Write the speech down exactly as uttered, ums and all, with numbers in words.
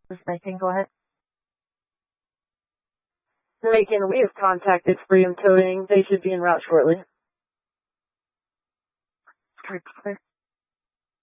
Macon, go ahead. Macon, we have contacted Freedom Towing. They should be en route shortly. Street clear.